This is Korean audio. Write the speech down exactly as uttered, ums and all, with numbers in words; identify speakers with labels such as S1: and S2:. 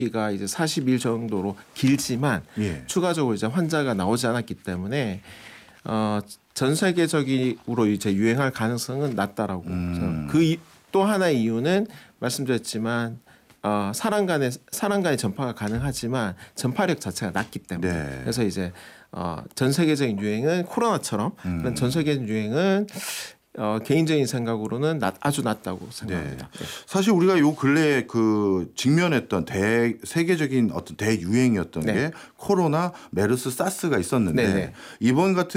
S1: 가 이제 사십 일 정도로 길지만
S2: 예.
S1: 추가적으로 이제 환자가 나오지 않았기 때문에 어, 전 세계적으로 이제 유행할 가능성은 낮다라고.
S2: 음.
S1: 그 또 하나의 이유는 말씀드렸지만 어, 사람 간의 사람 간의 전파가 가능하지만 전파력 자체가 낮기 때문에.
S2: 네.
S1: 그래서 이제 어, 전 세계적인 유행은 코로나처럼
S2: 음.
S1: 그런 전 세계적인 유행은 어, 개인적인 생각으로는 낮, 아주 낮다고 생각합니다. 네.
S2: 사실 우리가 요 근래 그 직면했던 대 세계적인 어떤 대유행이었던
S1: 네.
S2: 게 코로나, 메르스, 사스가 있었는데
S1: 네, 네.
S2: 이번 같은